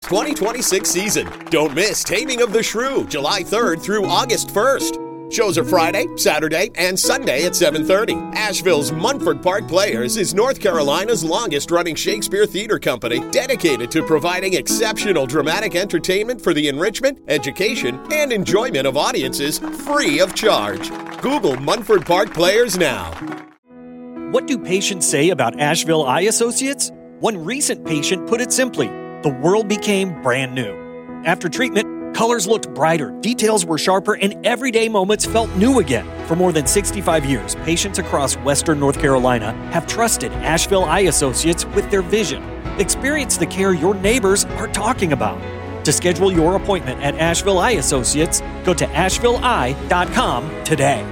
2026 season. Don't miss Taming of the Shrew, July 3rd through August 1st. Shows are Friday, Saturday, and Sunday at 7:30. Asheville's Munford Park Players is North Carolina's longest-running Shakespeare theater company dedicated to providing exceptional dramatic entertainment for the enrichment, education, and enjoyment of audiences free of charge. Google Munford Park Players now. What do patients say about Asheville Eye Associates? One recent patient put it simply, the world became brand new. After treatment, colors looked brighter, details were sharper, and everyday moments felt new again. For more than 65 years, patients across Western North Carolina have trusted Asheville Eye Associates with their vision. Experience the care your neighbors are talking about. To schedule your appointment at Asheville Eye Associates, go to ashevilleeye.com today.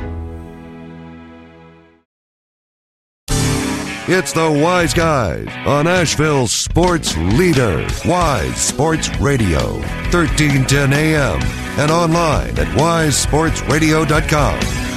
It's the Wise Guys on Asheville's sports leader, Wise Sports Radio, 1310 AM, and online at wisesportsradio.com.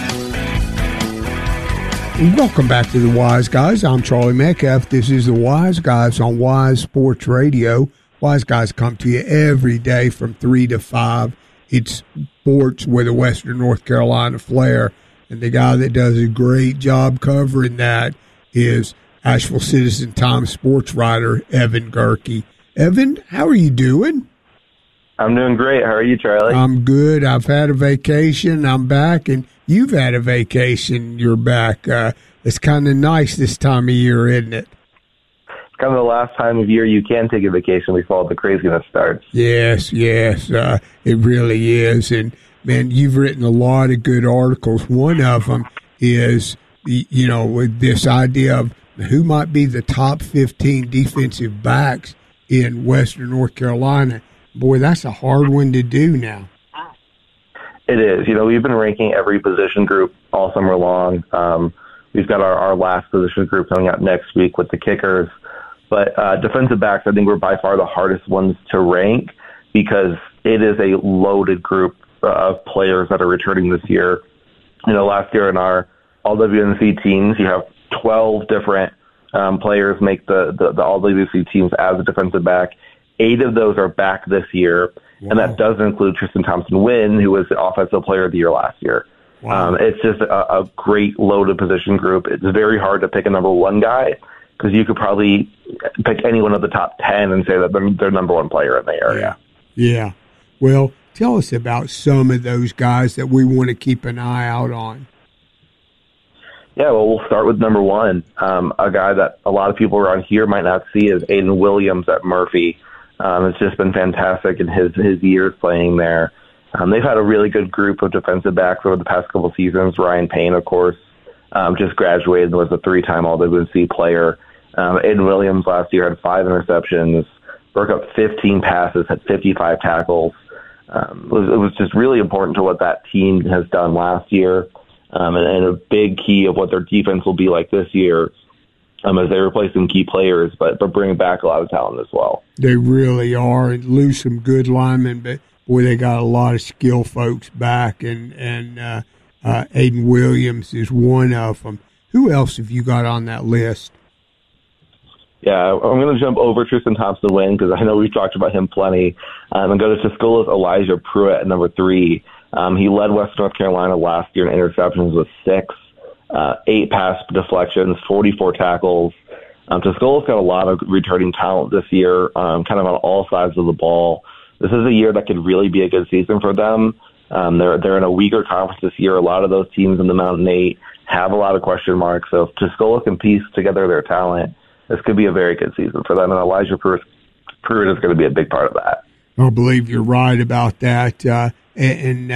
Welcome back to the Wise Guys. I'm Charlie Metcalf. This is the Wise Guys on Wise Sports Radio. Wise Guys come to you every day from 3 to 5. It's sports with a Western North Carolina flair, and the guy that does a great job covering that is Asheville Citizen-Times sports writer Evan Gerke. Evan, how are you doing? I'm doing great. How are you, Charlie? I'm good. I've had a vacation. I'm back, and you've had a vacation. You're back. It's kind of nice this time of year, isn't it? It's kind of the last time of year you can take a vacation before the craziness starts. Yes. It really is. And, man, you've written a lot of good articles. One of them is, with this idea of who might be the top 15 defensive backs in Western North Carolina. Boy, that's a hard one to do now. It is. We've been ranking every position group all summer long. We've got our last position group coming out next week with the kickers. But defensive backs, I think, were by far the hardest ones to rank because it is a loaded group of players that are returning this year. Last year in our All-WNC teams, you have 12 different players make the All-WNC teams as a defensive back. 8 of those are back this year, and that does include Tristan Thompson-Wynn, who was the Offensive Player of the Year last year. Wow. It's just a great loaded position group. It's very hard to pick a number one guy because you could probably pick anyone of the top 10 and say that they're number one player in the area. Yeah. Well, tell us about some of those guys that we want to keep an eye out on. Yeah, well, we'll start with number one. A guy that a lot of people around here might not see is Aiden Williams at Murphy. It's just been fantastic in his years playing there. They've had a really good group of defensive backs over the past couple seasons. Ryan Payne, of course, just graduated and was a 3-time All-WNC player. Aiden Williams last year had 5 interceptions, broke up 15 passes, had 55 tackles. It was just really important to what that team has done last year. And a big key of what their defense will be like this year as they replace some key players, but bring back a lot of talent as well. They really are, and lose some good linemen, but boy, they got a lot of skill folks back, and Aiden Williams is one of them. Who else have you got on that list? Yeah, I'm going to jump over Tristan Thompson-Wynn because I know we've talked about him plenty, and go to Tuscola's Elijah Pruitt at number 3. He led Western North Carolina last year in interceptions with 6, 8 pass deflections, 44 tackles. Tuscola's got a lot of returning talent this year, kind of on all sides of the ball. This is a year that could really be a good season for them. They're in a weaker conference this year. A lot of those teams in the Mountain 8 have a lot of question marks. So if Tuscola can piece together their talent, this could be a very good season for them. And Elijah Pruitt is going to be a big part of that. I believe you're right about that. Again,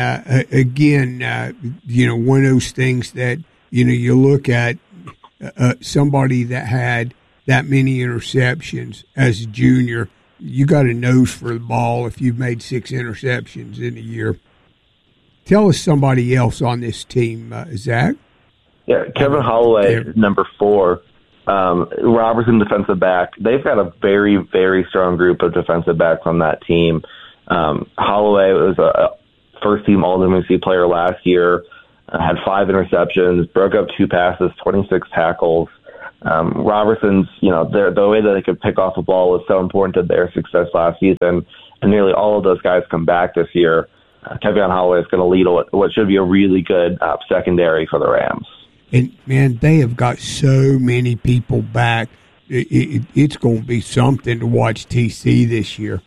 one of those things that, you look at somebody that had that many interceptions as a junior, you got a nose for the ball if you've made 6 interceptions in a year. Tell us somebody else on this team, Zach. Yeah, Kevin Holloway, number 4. Robertson, defensive back. They've got a very, very strong group of defensive backs on that team. Holloway was a first-team All-WNC player last year, had 5 interceptions, broke up 2 passes, 26 tackles. Robertson's, the way that they could pick off the ball was so important to their success last season, and nearly all of those guys come back this year. Kevion Holloway is going to lead what should be a really good secondary for the Rams. And, man, they have got so many people back. It's going to be something to watch TC this year.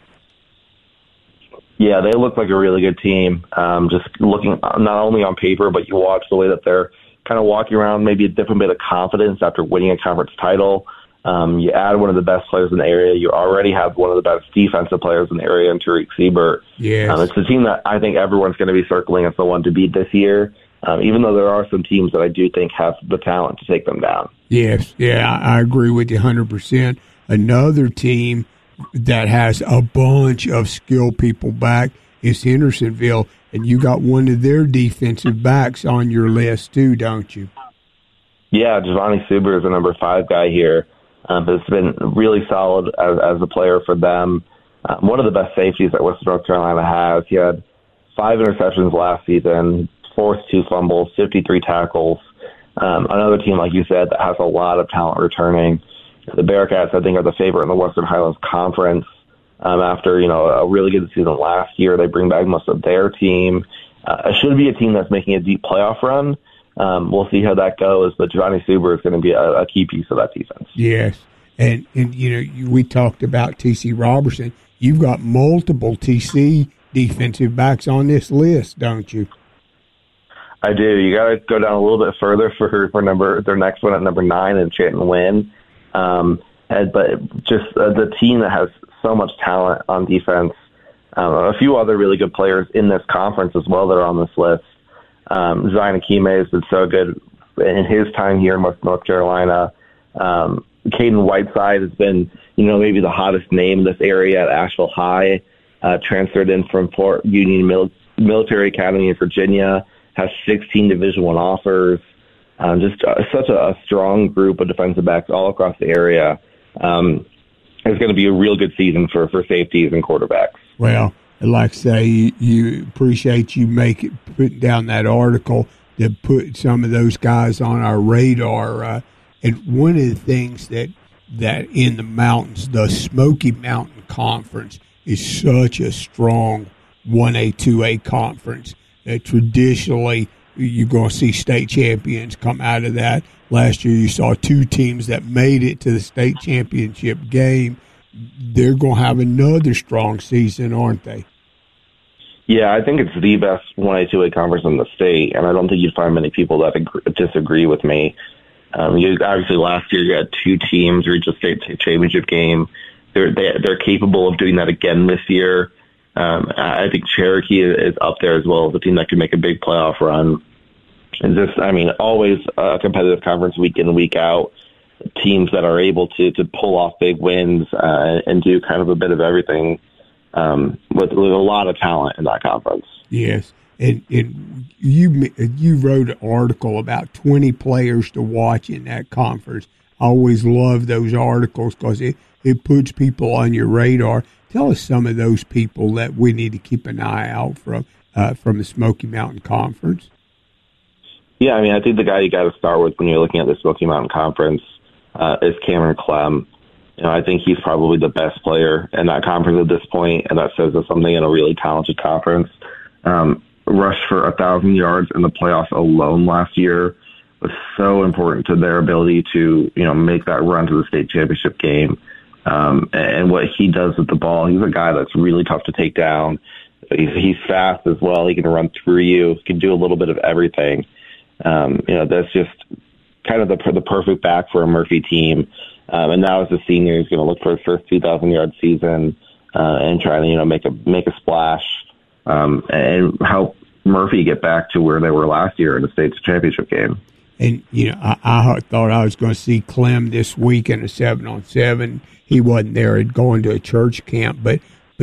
Yeah, they look like a really good team. Just looking not only on paper, but you watch the way that they're kind of walking around, maybe a different bit of confidence after winning a conference title. You add one of the best players in the area. You already have one of the best defensive players in the area in Tariq Siebert. Yes. It's a team that I think everyone's going to be circling as the one to beat this year, even though there are some teams that I do think have the talent to take them down. Yes, yeah, I agree with you 100%. Another team that has a bunch of skilled people back is Hendersonville, and you got one of their defensive backs on your list too, don't you? Yeah, Giovanni Suber is the number 5 guy here. It's been really solid as a player for them. One of the best safeties that Western North Carolina has. He had 5 interceptions last season, forced 2 fumbles, 53 tackles. Another team, like you said, that has a lot of talent returning. The Bearcats, I think, are the favorite in the Western Highlands Conference. After a really good season last year, they bring back most of their team. It should be a team that's making a deep playoff run. We'll see how that goes, but Giovanni Suber is going to be a key piece of that defense. Yes, and we talked about TC Robertson. You've got multiple TC defensive backs on this list, don't you? I do. You got to go down a little bit further for their next one at number 9 and Chanton Wynn. But just the team that has so much talent on defense. A few other really good players in this conference as well that are on this list. Zion Akime has been so good in his time here in West North Carolina. Caden Whiteside has been, maybe the hottest name in this area at Asheville High. Transferred in from Fort Union Military Academy in Virginia. Has 16 Division I offers. Such a strong group of defensive backs all across the area. It's going to be a real good season for safeties and quarterbacks. Well, like I say, you appreciate you putting down that article that put some of those guys on our radar. And one of the things that in the mountains, the Smoky Mountain Conference is such a strong 1A, 2A conference. Traditionally, you're going to see state champions come out of that. Last year, you saw 2 teams that made it to the state championship game. They're going to have another strong season, aren't they? Yeah, I think it's the best 1A, 2A conference in the state, and I don't think you'd find many people that disagree with me. Obviously, last year you had 2 teams reach a state championship game. They're capable of doing that again this year. I think Cherokee is up there as well as a team that can make a big playoff run. And always a competitive conference week in, week out. Teams that are able to pull off big wins and do kind of a bit of everything with a lot of talent in that conference. Yes, and you wrote an article about 20 players to watch in that conference. I always love those articles because it puts people on your radar. Tell us some of those people that we need to keep an eye out from the Smoky Mountain Conference. Yeah, I think the guy you got to start with when you're looking at the Smoky Mountain Conference is Cameron Clem. I think he's probably the best player in that conference at this point, and that says something in a really talented conference. Rushed for 1,000 yards in the playoffs alone last year was so important to their ability to, make that run to the state championship game. And what he does with the ball, he's a guy that's really tough to take down. He's fast as well. He can run through you. He can do a little bit of everything. That's just kind of the perfect back for a Murphy team. And now as a senior, he's going to look for his first 2,000-yard season and try to, make a splash and help Murphy get back to where they were last year in the state championship game. And, I thought I was going to see Clem this week in a 7-on-7. He wasn't there. He'd gone to a church camp. But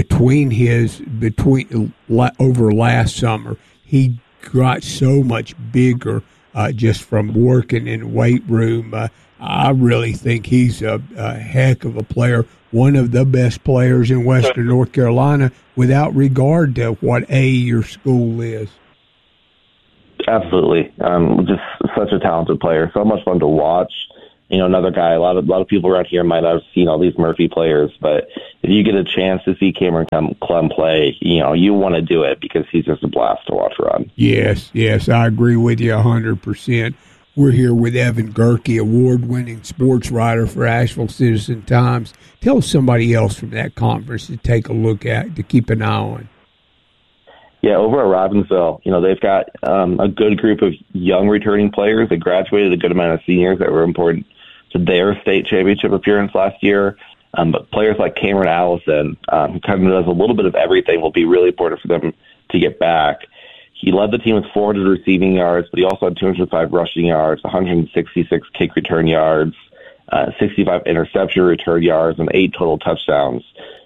over last summer, he got so much bigger just from working in the weight room. I really think he's a heck of a player, one of the best players in Western North Carolina without regard to what your school is. Absolutely. Just such a talented player, so much fun to watch. Another guy, a lot of people around here might not have seen all these Murphy players, but if you get a chance to see Cameron Clem play, you want to do it because he's just a blast to watch run. Yes, I agree with you 100%. We're here with Evan Gerke, award-winning sports writer for Asheville Citizen-Times. Tell somebody else from that conference to take a look at, to keep an eye on. Yeah, over at Robbinsville, they've got a good group of young returning players. They graduated a good amount of seniors that were important to their state championship appearance last year. But players like Cameron Allison, who kind of does a little bit of everything, will be really important for them to get back. He led the team with 400 receiving yards, but he also had 205 rushing yards, 166 kick return yards, 65 interception return yards, and 8 total touchdowns.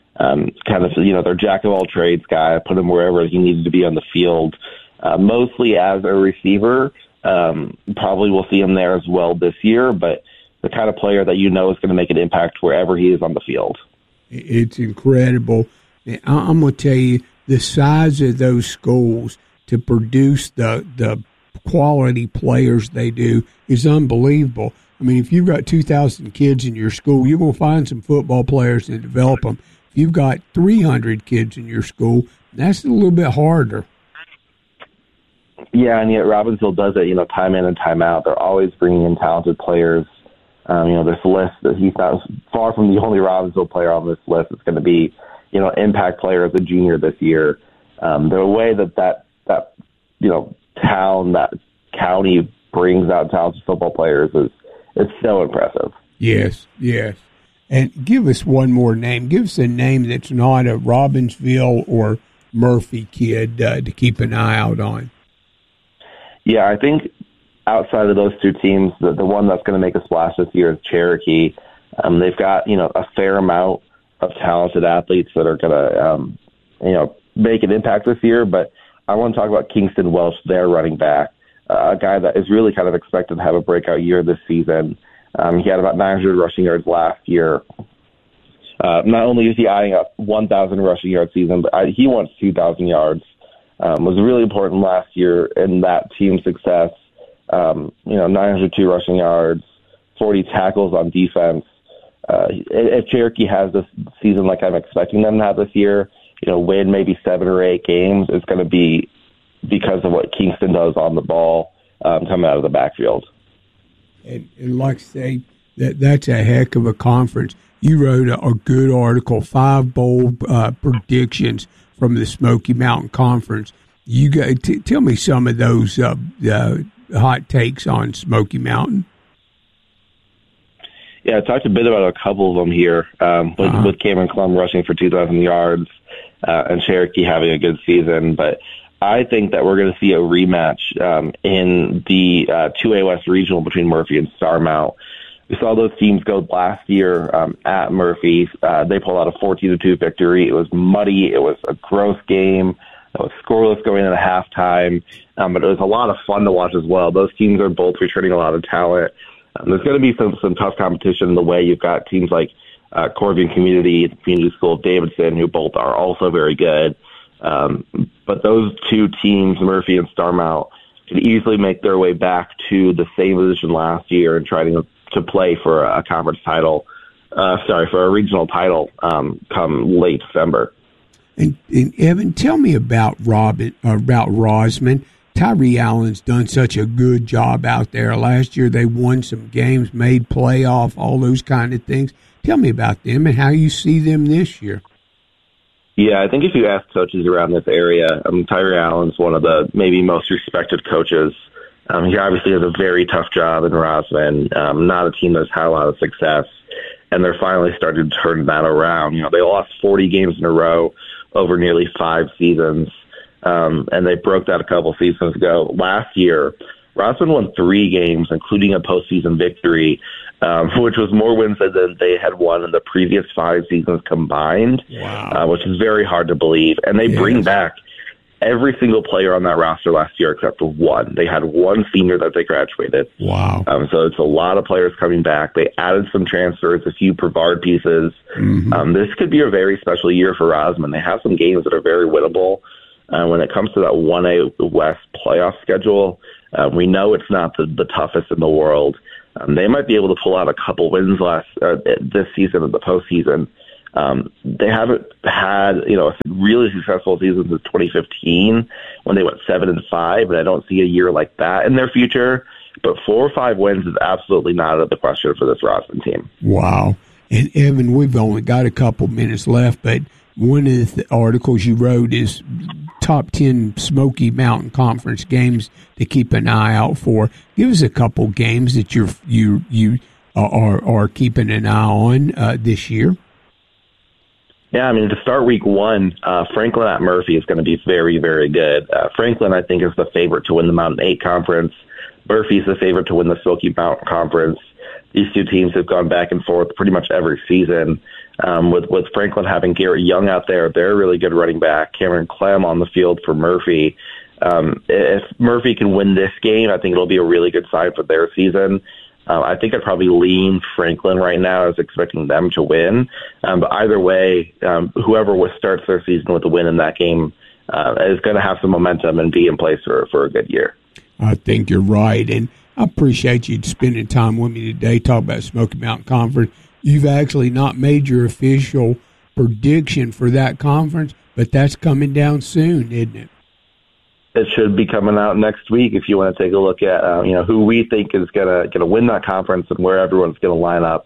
Their jack-of-all-trades guy. Put him wherever he needed to be on the field, mostly as a receiver. Probably we'll see him there as well this year, but the kind of player that is going to make an impact wherever he is on the field. It's incredible. I'm going to tell you, the size of those schools to produce the quality players they do is unbelievable. I mean, if you've got 2,000 kids in your school, you're going to find some football players and develop them. If you've got 300 kids in your school, that's a little bit harder. Yeah, and yet Robbinsville does it, time in and time out. They're always bringing in talented players. This list, that he's not far from the only Robbinsville player on this list. It's going to be, impact player as a junior this year. The way that town, that county brings out talented football players is so impressive. Yes. And give us one more name. Give us a name that's not a Robbinsville or Murphy kid to keep an eye out on. Yeah, I think outside of those two teams, the one that's going to make a splash this year is Cherokee. They've got, a fair amount of talented athletes that are going to, make an impact this year. But I want to talk about Kingston Welsh, their running back, a guy that is really kind of expected to have a breakout year this season. He had about 900 rushing yards last year. Not only is he eyeing up 1,000 rushing yard season, but he wants 2,000 yards. Was really important last year in that team's success. 902 rushing yards, 40 tackles on defense. If Cherokee has this season like I'm expecting them to have this year, win maybe 7 or 8 games, it's going to be because of what Kingston does on the ball coming out of the backfield. And like I say, that's a heck of a conference. You wrote a good article, 5 bold predictions from the Smoky Mountain Conference. You tell me some of those hot takes on Smoky Mountain. Yeah, I talked a bit about a couple of them here, with Cameron Clem rushing for 2,000 yards and Cherokee having a good season. But I think that we're going to see a rematch in the 2A West Regional between Murphy and Starmount. We saw those teams go last year at Murphy. They pulled out a 14-2 victory. It was muddy. It was a gross game. It was scoreless going into halftime, but it was a lot of fun to watch as well. Those teams are both returning a lot of talent. There's going to be some tough competition in the way. You've got teams like Corvian Community, the Community School of Davidson, who both are also very good. But those two teams, Murphy and Starmount, could easily make their way back to the same position last year and try to play for a conference title, for a regional title come late December. And Evan, tell me about Rosman. Tyree Allen's done such a good job out there. Last year they won some games, made playoff, all those kind of things. Tell me about them and how you see them this year. Yeah, I think if you ask coaches around this area, Tyree Allen's one of the maybe most respected coaches. He obviously has a very tough job in Rosman, not a team that's had a lot of success, and they're finally starting to turn that around. They lost 40 games in a row over nearly 5 seasons, and they broke that a couple seasons ago. Last year, Rosman won 3 games, including a postseason victory, which was more wins than they had won in the previous 5 seasons combined, which is very hard to believe. And they bring back every single player on that roster last year except for one. They had one senior that they graduated. Wow. So it's a lot of players coming back. They added some transfers, a few Brevard pieces. Mm-hmm. This could be a very special year for Rosman. They have some games that are very winnable. When it comes to that 1A West playoff schedule, we know it's not the toughest in the world. They might be able to pull out a couple wins this season in the postseason. They haven't had, a really successful season since 2015 when they went 7-5, and I don't see a year like that in their future. But 4 or 5 wins is absolutely not out of the question for this Rossman team. Wow. And Evan, we've only got a couple minutes left, but one of the articles you wrote is top 10 Smoky Mountain Conference games to keep an eye out for. Give us a couple games that you are keeping an eye on this year. Yeah, to start week 1, Franklin at Murphy is going to be very, very good. Franklin, I think, is the favorite to win the Mountain 8 Conference. Murphy's the favorite to win the Smoky Mountain Conference. These two teams have gone back and forth pretty much every season. With Franklin having Garrett Young out there, they're a really good running back. Cameron Clem on the field for Murphy. If Murphy can win this game, I think it'll be a really good sign for their season. I think I'd probably lean Franklin right now. I was expecting them to win. But either way, whoever starts their season with a win in that game is going to have some momentum and be in place for a good year. I think you're right, and I appreciate you spending time with me today, talk about Smoky Mountain Conference. You've actually not made your official prediction for that conference, but that's coming down soon, isn't it? It should be coming out next week if you want to take a look at who we think is gonna win that conference and where everyone's going to line up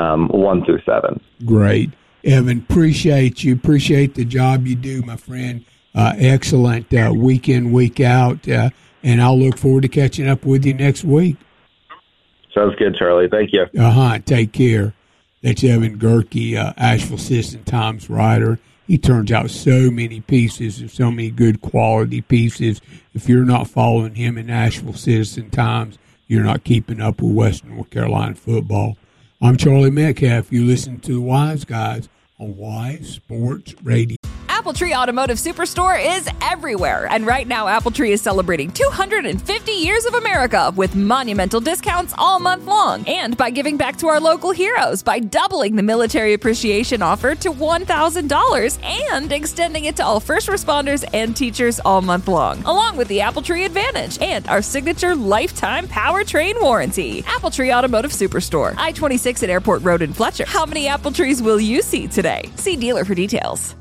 1 through 7. Great. Evan, appreciate you. Appreciate the job you do, my friend. Excellent week in, week out. And I'll look forward to catching up with you next week. Sounds good, Charlie. Thank you. Take care. That's Evan Gerke, Asheville Citizen-Times writer. He turns out so many pieces and so many good quality pieces. If you're not following him in Asheville Citizen-Times, you're not keeping up with Western North Carolina football. I'm Charlie Metcalf. You listen to the Wise Guys on Wise Sports Radio. Appletree Automotive Superstore is everywhere. And right now, Appletree is celebrating 250 years of America with monumental discounts all month long. And by giving back to our local heroes by doubling the military appreciation offer to $1,000 and extending it to all first responders and teachers all month long, along with the Appletree Advantage and our signature lifetime powertrain warranty. Appletree Automotive Superstore, I-26 at Airport Road in Fletcher. How many Appletrees will you see today? See dealer for details.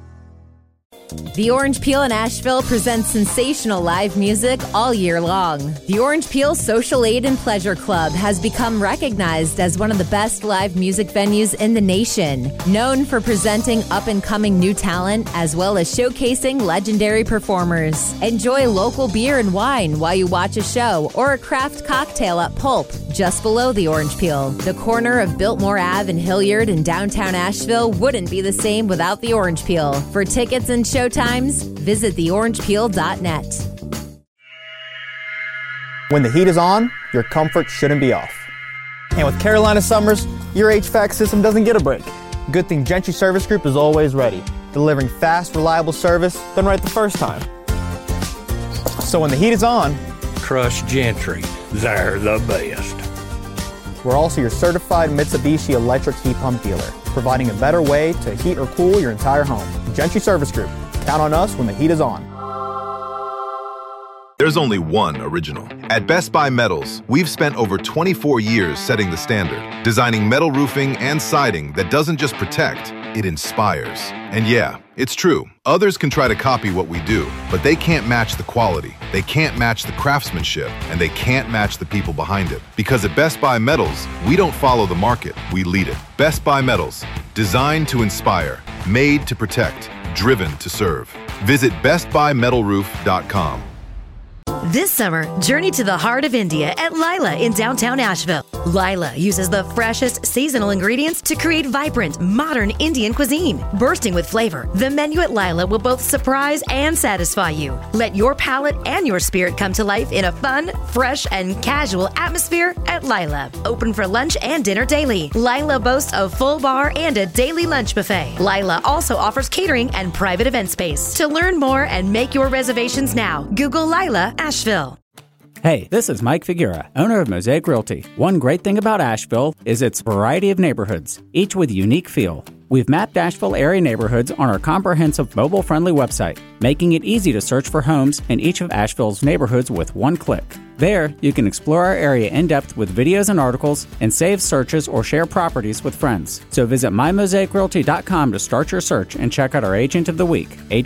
The Orange Peel in Asheville presents sensational live music all year long. The Orange Peel Social Aid and Pleasure Club has become recognized as one of the best live music venues in the nation, known for presenting up-and-coming new talent as well as showcasing legendary performers. Enjoy local beer and wine while you watch a show or a craft cocktail at Pulp, just below the Orange Peel. The corner of Biltmore Ave and Hilliard in downtown Asheville wouldn't be the same without the Orange Peel. For tickets and showtimes, visit theorangepeel.net. When the heat is on, your comfort shouldn't be off. And with Carolina summers, your HVAC system doesn't get a break. Good thing Gentry Service Group is always ready, delivering fast, reliable service done right the first time. So when the heat is on, trust Gentry. They're the best. We're also your certified Mitsubishi electric heat pump dealer, providing a better way to heat or cool your entire home. Gentry Service Group. Count on us when the heat is on. There's only one original. At Best Buy Metals, we've spent over 24 years setting the standard, designing metal roofing and siding that doesn't just protect, it inspires. And yeah, it's true. Others can try to copy what we do, but they can't match the quality, they can't match the craftsmanship, and they can't match the people behind it. Because at Best Buy Metals, we don't follow the market, we lead it. Best Buy Metals, designed to inspire, made to protect, driven to serve. Visit bestbuymetalroof.com. This summer, journey to the heart of India at Lila in downtown Asheville. Lila uses the freshest seasonal ingredients to create vibrant, modern Indian cuisine. Bursting with flavor, the menu at Lila will both surprise and satisfy you. Let your palate and your spirit come to life in a fun, fresh, and casual atmosphere at Lila. Open for lunch and dinner daily. Lila boasts a full bar and a daily lunch buffet. Lila also offers catering and private event space. To learn more and make your reservations now, Google Lila Asheville. Hey, this is Mike Figura, owner of Mosaic Realty. One great thing about Asheville is its variety of neighborhoods, each with a unique feel. We've mapped Asheville area neighborhoods on our comprehensive mobile-friendly website, making it easy to search for homes in each of Asheville's neighborhoods with one click. There, you can explore our area in depth with videos and articles and save searches or share properties with friends. So visit mymosaicrealty.com to start your search and check out our Agent of the Week. Age